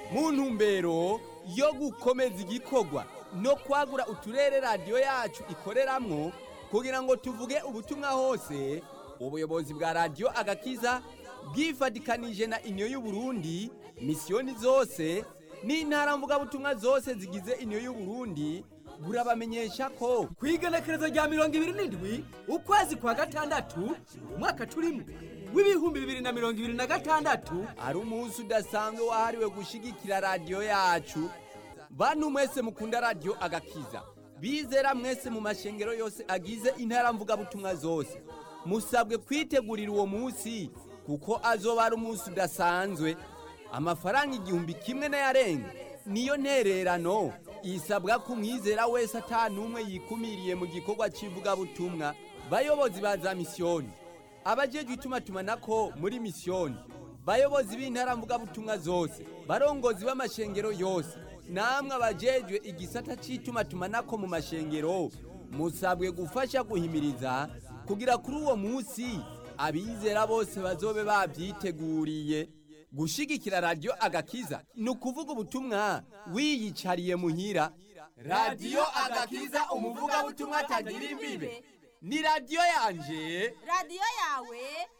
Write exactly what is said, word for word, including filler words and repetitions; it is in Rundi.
mu ntumbero yo gukomeza igikorwa no kwagura uturere radiyo yacu ikoreramwo kugira ngo tuvuge ubutumwa hose, ubuyobozi bwa radiyo agakiza bwifadikanije na inyo y'Uburundi, misiyoni zose n'intara mvugabutumwa zose zigize inyo y'Uburundi burabamenyesha ko kwigenekerezo rya mirongo ibiri n'indwi ukwezi kwa gatandatu umwaka turimo w'ibihumbi bibiri na mirongo ibiri na gatandatu ari umunsi udasanzwe wahariwe gushigikira radiyo yacu. Bantu mwese mukunda radiyo agakiza, bizera mwese mu mashengero yose agize intara mvugabutumwa zose, musabwe kwitegurira uwo munsi kuko azoba ari umunsi udasanzwe. Amafaranga igihumbi kimwe n'ayarenga niyo ntererano isabwa ku mwizera wese atanumwe yikumiriye mu gikorwa cy'ivugabutumwa. Bayobozi ba za misiyoni, abajejwe itumatumanako muri misiyoni, bayobozi b'intara mvugabutumwa zose, barongozi b'amashengero yose, namwe abajejwe igisata cy'itumatumanako mu mashengero, musabwe gufasha guhimiriza kugira kuri uwo munsi abizera bose bazobe babyiteguriye. Gushigikira radiyo agakiza ni ukuvuga ubutumwa wiyicariye muhira. Radiyo agakiza, umuvugabutumwa atagira imbibe, ni radiyo yanje, radiyo yawe.